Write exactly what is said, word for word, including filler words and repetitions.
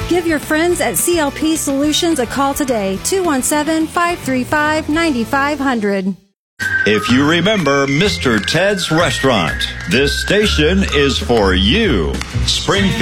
Give your friends at C L P Solutions a call today, two one seven, five three five, nine five zero zero. If you remember Mister Ted's Restaurant, this station is for you. Springfield